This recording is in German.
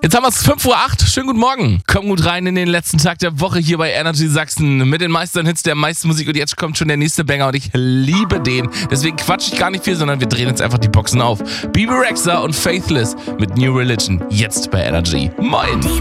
Jetzt haben wir es 5:08 Uhr. Schönen guten Morgen. Komm gut rein in den letzten Tag der Woche hier bei Energy Sachsen mit den meisten Hits der meisten Musik. Und jetzt kommt schon der nächste Banger und ich liebe den. Deswegen quatsch ich gar nicht viel, sondern wir drehen jetzt einfach die Boxen auf. Bebe Rexha und Faithless mit New Religion. Jetzt bei Energy. Moin.